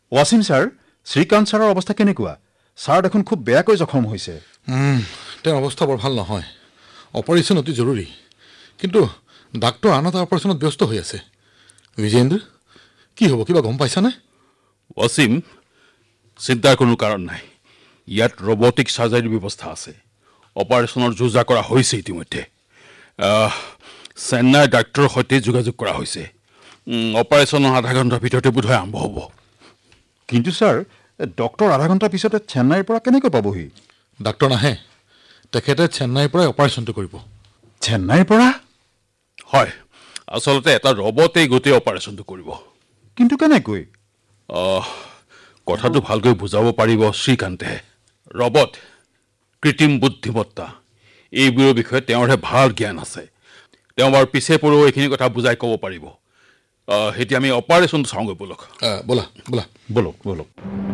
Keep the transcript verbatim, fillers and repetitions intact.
Wasim sir, Srikanth ছাৰৰ অৱস্থা কেনেকুৱা? ছাৰ দেখোন খুব বেয়াকৈ জখম হৈছে। তেওঁৰ অৱস্থা বৰ ভাল নহয়। অপাৰেশ্যন অতি জৰুৰী, কিন্তু ডাক্তৰ আন এটা অপাৰেশ্যনত ব্যস্ত হৈ আছে। বিজেন্দ্ৰ, কি হ'ব কিবা গম পাইছানে? ৱাছিম, চিন্তাৰ কোনো কাৰণ নাই। ইয়াত ৰবটিক চাৰ্জাৰীৰ ব্যৱস্থা আছে। অপাৰেশ্যনৰ যোজা কৰা হৈছে ইতিমধ্যে। চেন্নাইৰ ডাক্তৰৰ সৈতে যোগাযোগ কৰা হৈছে। অপাৰেশ্যনৰ আধা ঘণ্টাৰ ভিতৰতে বোধহয় আৰম্ভ হ'ব। কিন্তু ছাৰ, ডক্তৰ আধা ঘণ্টাৰ পিছতে চেন্নাইৰ পৰা কেনেকৈ পাবহি? ডাক্তৰ নাহে, তেখেতে চেন্নাইৰ পৰাই অপাৰেশ্যনটো কৰিব। চেন্নাইৰ পৰা? হয়, আচলতে এটা ৰবটেই গোটেই অপাৰেশ্যনটো কৰিব। কিন্তু কেনেকৈ? কথাটো ভালকৈ বুজাব পাৰিব শ্ৰীকান্তে। ৰবট, কৃত্ৰিম বুদ্ধিমত্তা, এইবোৰৰ বিষয়ে তেওঁৰহে ভাল জ্ঞান আছে। তেওঁ বাৰু পিছে পৰেও এইখিনি কথা বুজাই ক'ব পাৰিব। এতিয়া আমি অপাৰেশ্যনটো চাওঁগৈ ব'লক। ব'লা ব'লা ব'লক ব'লক